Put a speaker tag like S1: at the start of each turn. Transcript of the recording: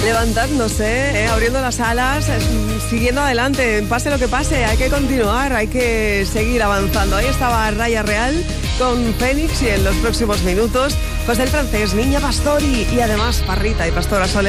S1: levantándose, abriendo las alas, siguiendo adelante, pase lo que pase, hay que continuar, hay que seguir avanzando. Ahí estaba Raya Real con Fénix y en los próximos minutos, pues el francés, Niña Pastori y además Parrita y Pastora Soler.